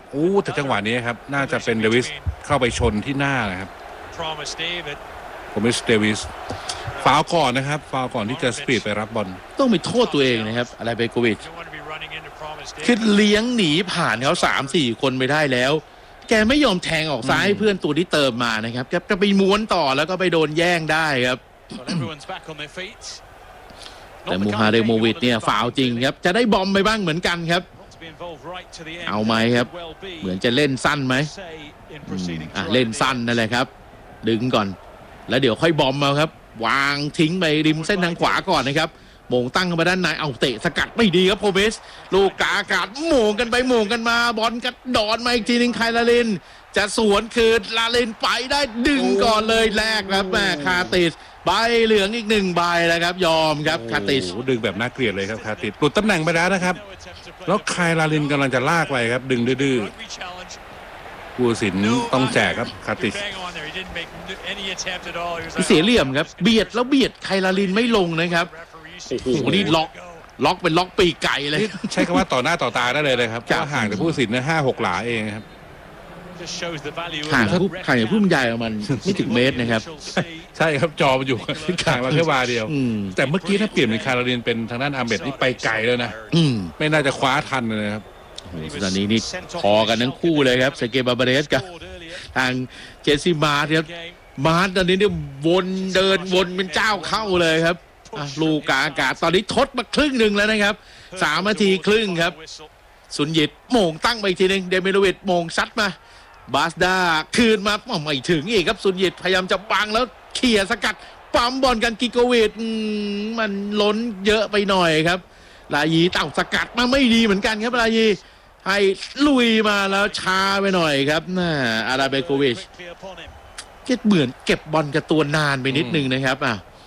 โอ้แต่จังหวะนี้ครับน่าจะเป็นเดวิสเข้าไปชนที่หน้านะครับโพมิสเดวิสฟาวก่อนนะครับฟาวก่อนที่จะสปีดไปรับบอลต้องไปโทษตัวเองนะครับอะไรเบโกวิชคือเลี้ยงหนีผ่านเขา3-4 คนไปได้แล้วแกไม่ยอมแทงออกซ้ายให้เพื่อนตัวที่เติมมานะครับแกจะไปม้วนต่อแล้วก็ไปโดนแย่งได้ครับแต่มูฮาเดโมวิชเนี่ยฟาวจริงครับจะได้บอมไปบ้างเหมือนกันครับเอาไหมครับเหมือนจะเล่นสั้นไหมเล่นสั้นนั่นแหละครับดึงก่อนแล้วเดี๋ยวค่อยบอมมาครับวางทิ้งไปริมเส้นทางขวาก่อนนะครับโมงตั้งเข้ามาด้านในเอาเตะสกัดไม่ดีครับโพเบสลูกกาอากาศโมงกันไปโมงกันมาบอลกระดอนมาอีกทีนึงไคลาลินจะสวนคืนลาลินไปได้ดึงก่อนเลยแรกครับแม่คาติสใบเหลืองอีก1 ใบแล้วครับยอมครับคาติสดึงแบบน่าเกลียดเลยครับคาติสหลุดตำแหน่งไปแล้วนะครับแล้วไคลาลินกำลังจะลากไปครับดึงดื้อผู้สินต้องแจกครับคาติสเสียเหลี่ยมครับเบียดแล้วเบียดไคลาลินไม่ลงนะครับโอ้โหนี่ล็อกเป็นล็อกปีกไก่เลยใช้คำว่าต่อหน้าต่อตาได้เลยครับว่าห่างจากผู้สินนะ5-6 หลาเองครับห่างจากผู้บรรยายมันไม่ถึงเมตรนะครับใช่ครับจอมันอยู่ห่างมาแค่วาเดียวแต่เมื่อกี้ถ้าเปลี่ยนเป็นคาราลินเป็นทางด้านอาร์เมดนี่ไปไกลแล้วนะไม่น่าจะคว้าทันเลยครับตอนนี้นี่พอกันทั้งคู่เลยครับเซเกบาบาเรสกับทางเจสซี่มาร์ทครับมาร์ทตอนนี้เนี่ยเดินวนเป็นเจ้าเข้าเลยครับลูกกาอากาศตอนนี้ทดมาครึ่งหนึ่งแล้วนะครับ3 นาทีครึ่งครับสุนยิตโมงตั้งไปอีกทีนึงเดมิโลวิชโมงซัดมาบาสดาคืนมาไม่ถึงอีกครับสุนยิตพยายามจะบังแล้วเขี่ยสกัดปั๊มบอลกันกิโกวิชมันล้นเยอะไปหน่อยครับลายีเต่าสกัดมาไม่ดีเหมือนกันครับลายีให้ลุยมาแล้วช้าไปหน่อยครับอาราเบโกวิชเหมือนเก็บบอลกับตัวนานไปนิดนึงนะครับ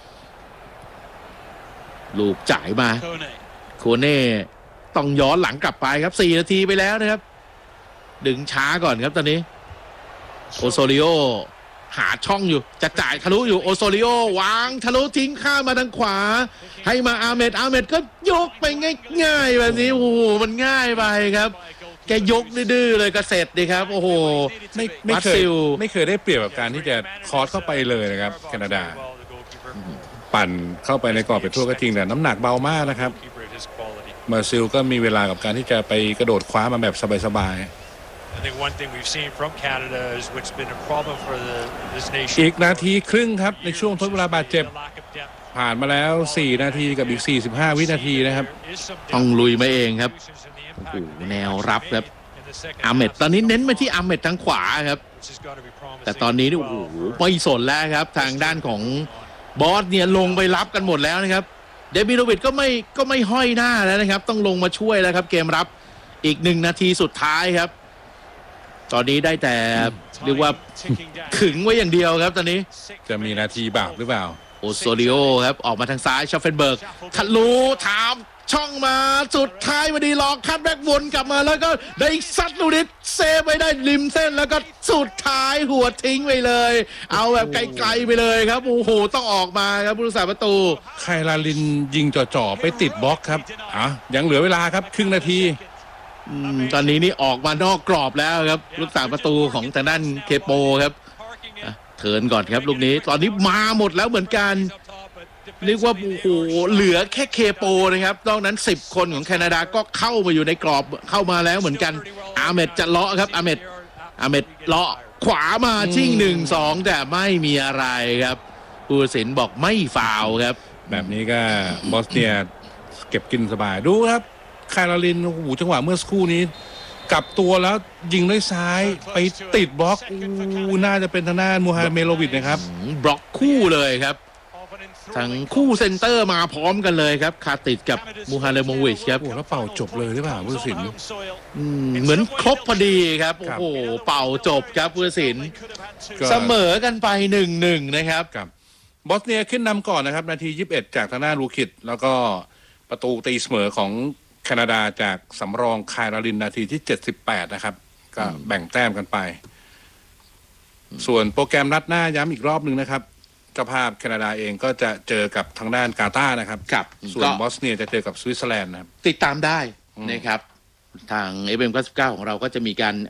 ลูกจ่ายมาโคเน่ต้องย้อนหลังกลับไปครับ4 นาทีไปแล้วนะครับดึงช้าก่อนครับตอนนี้โอโซริโอหาช่องอยู่จะจ่ายทะลุอยู่โอโซริโอวางทะลุทิ้งข้ามมาทางขวาให้มาอาเมดก็ยกไปง่ายๆแบบนี้โอ้โหมันง่ายไปครับแกยกดื้อเลยก็เสร็จดีครับโอ้โหไม่เคยได้เปรียบกับการที่จะคอร์สเข้าไปเลยนะครับแคนาดาปั่นเข้าไปในกรอบไปทั่วก็จริงแต่น้ำหนักเบามากนะครับมาซิลก็มีเวลากับการที่จะไปกระโดดคว้ามาแบบสบายๆอีกนาทีครึ่งครับในช่วงทดเวลาบาดเจ็บผ่านมาแล้ว4 นาทีกับอีก45 วินาทีนะครับต้องลุยมาเองครับโอ้โหแนวรับครับอาเมดตอนนี้เน้นไปที่อาเมดทางขวาครับแต่ตอนนี้โอ้โหไม่สนแล้วครับทางด้านของบอสเนี่ยลงไปรับกันหมดแล้วนะครับเดมิโลวิชก็ไม่ห้อยหน้าแล้วนะครับต้องลงมาช่วยแล้วครับเกมรับอีก1 นาทีสุดท้ายครับตอนนี้ได้แต่เรียกว่าขึงไว้อย่างเดียวครับตอนนี้จะมีนาทีบาปหรือเปล่าโอโซริโอครับออกมาทางซ้ายชาเฟนเบิร์กทะลุถามช่องมาสุดท้ายพอดีลองคัดแบ็กวนกลับมาแล้วก็ได้ซัดลูนิดเซฟไว้ได้ริมเส้นแล้วก็สุดท้ายหัวทิ้งไปเลยเอาแบบไกลๆไปเลยครับโอ้โหต้องออกมาครับผู้รักษาประตูไคลาลินยิงจ่อๆไปติดบล็อกครับยังเหลือเวลาครับครึ่งนาทีตอนนี้นี่ออกมานอกกรอบแล้วครับลูกสาวประตูของทางด้านเคโปครับเทิร์นก่อนครับลูกนี้ตอนนี้มาหมดแล้วเหมือนกันเรียกว่าโอ้โหเหลือแค่เคโปนะครับนอกนั้น10 คนของแคนาดาก็เข้ามาอยู่ในกรอบเข้ามาแล้วเหมือนกันอาเมดจะเลาะครับอาเมดเลาะขวามาชิ่ง1-2แต่ไม่มีอะไรครับผู้ตัดสินบอกไม่ฟาวครับแบบนี้ก็บอสเนียเก็บกินสบายดูครับไคลาลินโอ้โหจังหวะเมื่อสักครู่นี้กลับตัวแล้วยิงด้วยซ้ายไปติดบล็อกน่าจะเป็นทางด้านมูฮาเมโลวิชนะครับบล็อกคู่เลยครับทั้งคู่เซนเตอร์มาพร้อมกันเลยครับคาติดกับมูฮาเมโลวิชครับโอ้แล้วเป่าจบเลยหรือเปล่าผู้ตัดสินเหมือนครบพอดีครับโอ้โหเป่าจบครับผู้ตัดสินเสมอกันไป1-1นะครับบอสเนียขึ้นนำก่อนนะครับนาที21จากทางด้านลูคิดแล้วก็ประตูตีเสมอของแคนาดาจากสำรองไคลาลินนาทีที่78นะครับก็แบ่งแต้มกันไปส่วนโปรแกรมนัดหน้าย้ำอีกรอบหนึ่งนะครับเจ้าภาพแคนาดาเองก็จะเจอกับทางด้านกาตาร์นะครับส่วนบอสเนียจะเจอกับสวิตเซอร์แลนด์นะครับติดตามได้นะครับทาง FM99 ของเราก็จะมีการ